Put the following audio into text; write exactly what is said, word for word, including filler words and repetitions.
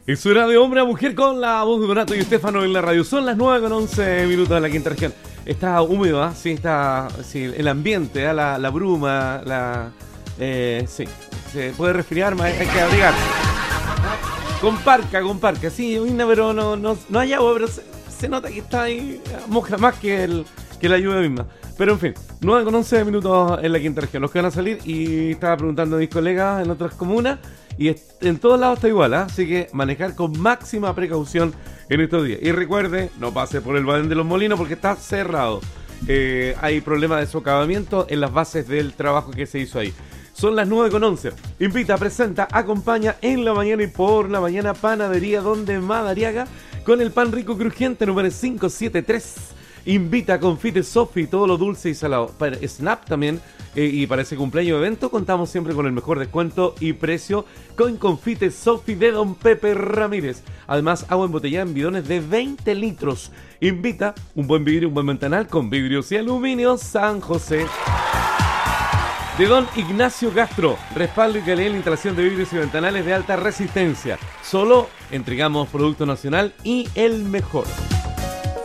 Es hora de hombre a mujer con la voz de Donato y Estefano en la radio. Son las nueve con once minutos en la quinta región. Está húmedo, ¿ah? ¿eh? Sí, está sí, el ambiente, ¿eh? la, la bruma, la... Eh, sí, se puede resfriar, hay, hay que abrigarse. Con parca, con parca, sí, pero no, no, no hay agua, pero se, se nota que está ahí, moja más que, el, que la lluvia misma. Pero en fin, nueve con once minutos en la quinta región. Los que van a salir, y estaba preguntando a mis colegas en otras comunas, y en todos lados está igual, ¿eh? Así que manejar con máxima precaución en estos días. Y recuerde, no pase por el Badén de los Molinos porque está cerrado. Eh, hay problemas de socavamiento en las bases del trabajo que se hizo ahí. Son las nueve con once. Invita, presenta, acompaña en la mañana y por la mañana Panadería Donde Madariaga con el pan rico crujiente número quinientos setenta y tres. Invita a Confite Sofi, todo lo dulce y salado. Para Snap también, eh, y para ese cumpleaños evento contamos siempre con el mejor descuento y precio con Confite Sofi de Don Pepe Ramírez. Además, agua embotellada en bidones de veinte litros. Invita un buen vidrio, un buen ventanal con vidrios y aluminio San José. De Don Ignacio Castro, respaldo y calidad en la instalación de vidrios y ventanales de alta resistencia. Solo entregamos producto nacional y el mejor.